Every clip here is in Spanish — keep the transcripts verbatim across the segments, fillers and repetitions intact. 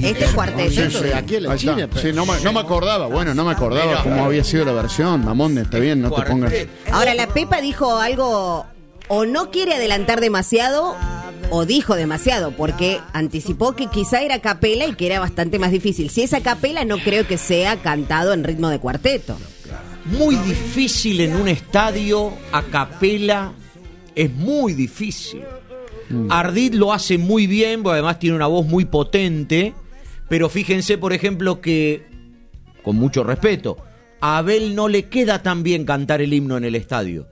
Este es cuarteto. Sí, sí, aquí en la Ahí está. China. pero- Sí, no, me, no me acordaba, bueno, no me acordaba cómo había sido la versión, mamón, está bien, no te pongas. Ahora, la Pepa dijo algo, o no quiere adelantar demasiado, o dijo demasiado, porque anticipó que quizá era a capela y que era bastante más difícil. Si es a capela, no creo que sea cantado en ritmo de cuarteto. Muy difícil en un estadio a capela, es muy difícil. Mm. Ardit lo hace muy bien, porque además tiene una voz muy potente, pero fíjense, por ejemplo, que, con mucho respeto, a Abel no le queda tan bien cantar el himno en el estadio,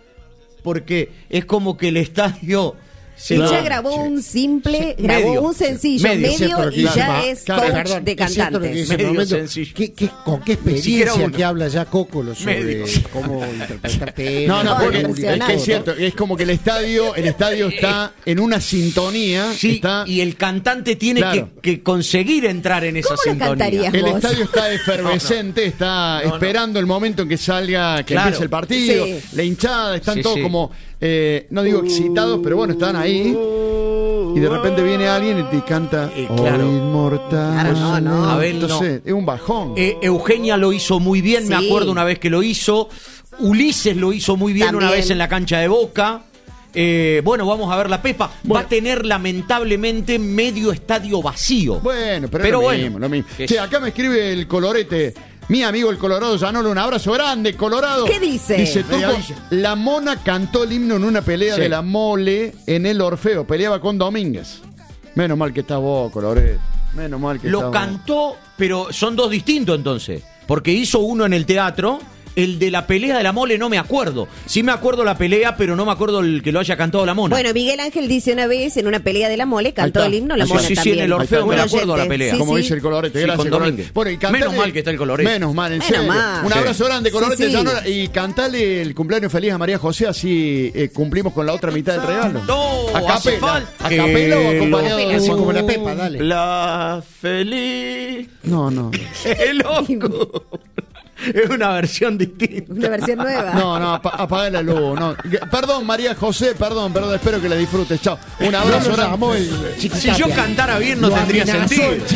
porque es como que el estadio... Ella no, grabó sí. un simple, sí, grabó medio, un sencillo, medio, medio y claro, ya es claro, coach perdón, de cantantes. Medio momento, sencillo. ¿Qué, qué, ¿Con qué experiencia que habla ya Cocolo sobre medio. cómo interpretar temas? No, no, porque es que es cierto, es como que el estadio, el estadio está en una sintonía. Sí, está, y el cantante tiene claro. que, que conseguir entrar en esa ¿Cómo sintonía. El vos? estadio está efervescente, no, no. está no, esperando no. el momento en que salga, que claro. empiece el partido, sí. la hinchada, están sí, todos sí. como, eh, no digo excitados, pero bueno, están ahí. Y de repente viene alguien y te canta eh, claro. oh, inmortal. Claro, no, no. A ver, Entonces, no. es un bajón. Eh, Eugenia lo hizo muy bien, sí. me acuerdo una vez que lo hizo. Ulises lo hizo muy bien También. una vez en la cancha de Boca. Eh, bueno, vamos a ver la Pepa. Bueno. Va a tener lamentablemente medio estadio vacío. Bueno, pero, pero es lo bueno. mismo, lo mismo. Che, acá me escribe el Colorete. Mi amigo el Colorado Llanolo, un abrazo grande, Colorado. ¿Qué dice? Dice, Tuco, la Mona cantó el himno en una pelea sí. de la Mole en el Orfeo. Peleaba con Domínguez. Menos mal que está vos, Colorete. Menos mal que Lo está cantó, vos. pero son dos distintos entonces. Porque hizo uno en el teatro. El de la pelea de la Mole no me acuerdo. Sí me acuerdo la pelea, pero no me acuerdo el que lo haya cantado la Mona. Bueno, Miguel Ángel dice una vez en una pelea de la Mole, cantó el himno, la sí, Mona sí, también. Sí, en el Orfeo me la acuerdo de la pelea. Sí, Como sí. dice el Colorete, gracias, sí, Colorete. Bueno, y cantale, menos mal que está el Colorete. Menos mal, en menos serio. mal. Un abrazo sí. grande, Colorete. Sí, sí. Y cantale el cumpleaños feliz a María José, así eh, cumplimos con la otra mitad del regalo. No, a capela. ¿A capela o acompañado? Lo... Así como la Pepa, dale. La feliz. No, no. ¡Qué loco! Es una versión distinta. Una versión nueva. No, no, ap apaga la luz. No. Perdón, María José, perdón, perdón, espero que la disfrutes. Chao. Un abrazo. No, no, si yo cantara bien no lo tendría sentido.